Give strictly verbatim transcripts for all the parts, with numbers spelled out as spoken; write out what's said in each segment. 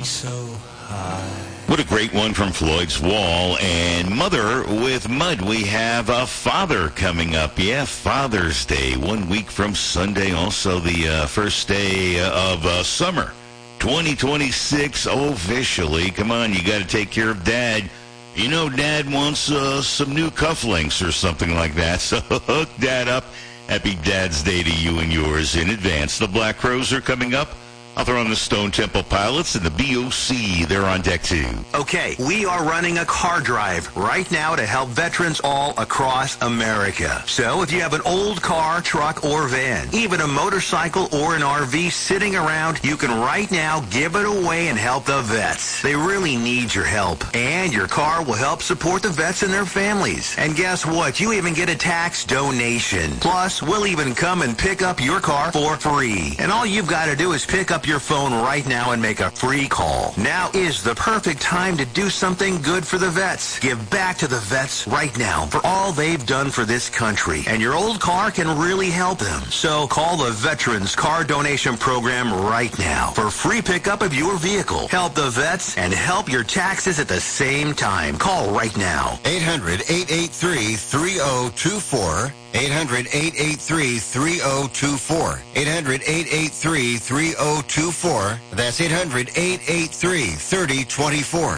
so high. What a great one from Floyd's Wall. And Mother with Mud. We have a father coming up. Yeah, Father's Day. One week from Sunday. Also the uh, first day of uh, summer. twenty twenty-six officially. Come on, you got to take care of Dad. You know, Dad wants uh, some new cufflinks or something like that. So hook Dad up. Happy Dad's Day to you and yours in advance. The Black Crowes are coming up. Out there on the Stone Temple Pilots and the B O C, they're on deck too. Okay, we are running a car drive right now to help veterans all across America. So if you have an old car, truck, or van, even a motorcycle or an R V sitting around, you can right now give it away and help the vets. They really need your help. And your car will help support the vets and their families. And guess what? You even get a tax donation. Plus, we'll even come and pick up your car for free. And all you've got to do is pick up your phone right now and make a free call. Now is the perfect time to do something good for the vets. Give back to the vets right now for all they've done for this country. And your old car can really help them. So call the Veterans Car Donation Program right now for free pickup of your vehicle. Help the vets and help your taxes at the same time. Call right now. eight hundred, eight eight three, three oh two four. eight hundred, eight eight three, three oh two four. eight hundred, eight eight three, three oh two four. That's eight hundred, eight eight three, three oh two four.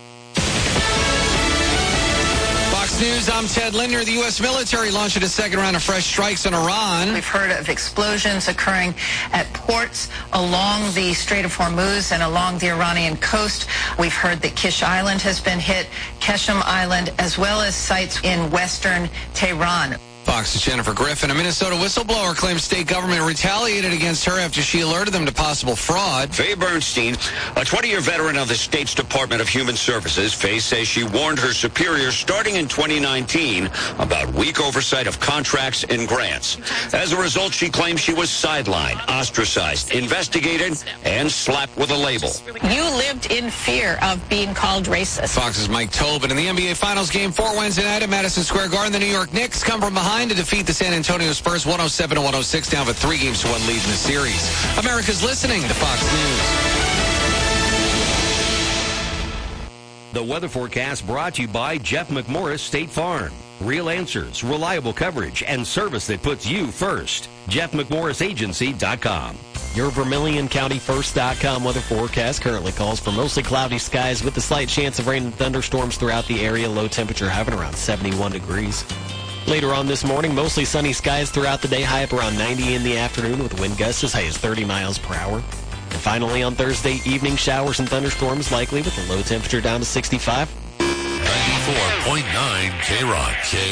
Fox News, I'm Ted Linder. The U S military launched a second round of fresh strikes on Iran. We've heard of explosions occurring at ports along the Strait of Hormuz and along the Iranian coast. We've heard that Kish Island has been hit, Keshem Island, as well as sites in western Tehran. Fox's Jennifer Griffin. A Minnesota whistleblower claims state government retaliated against her after she alerted them to possible fraud. Faye Bernstein, a twenty-year veteran of the state's Department of Human Services, Faye says she warned her superiors starting in twenty nineteen about weak oversight of contracts and grants. As a result, she claims she was sidelined, ostracized, investigated, and slapped with a label. You lived in fear of being called racist. Fox's Mike Tobin. In the N B A Finals game four Wednesday night at Madison Square Garden, the New York Knicks come from behind to defeat the San Antonio Spurs one oh seven to one oh six, down with three games to one lead in the series. America's listening to Fox News. The weather forecast brought to you by Jeff McMorris State Farm. Real answers, reliable coverage, and service that puts you first. Jeff McMorris Agency dot com. Your Vermilion County First dot com weather forecast currently calls for mostly cloudy skies with a slight chance of rain and thunderstorms throughout the area. Low temperature having around seventy-one degrees. Later on this morning, mostly sunny skies throughout the day, high up around ninety in the afternoon with wind gusts as high as thirty miles per hour. And finally on Thursday, evening showers and thunderstorms likely with a low temperature down to sixty-five. ninety-four point nine K-Rock. K